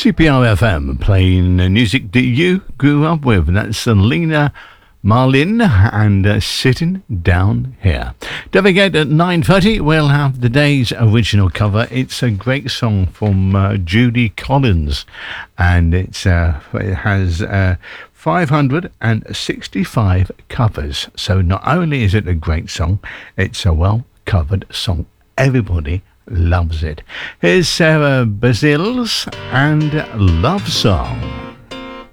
CPR-FM, playing music that you grew up with. That's Lena Marlin and Sitting Down Here. Don't forget, at 9:30 we'll have the day's original cover. It's a great song from Judy Collins, and it has 565 covers. So not only is it a great song, it's a well-covered song. Everybody loves it. Here's Sarah Bareilles and Love Song.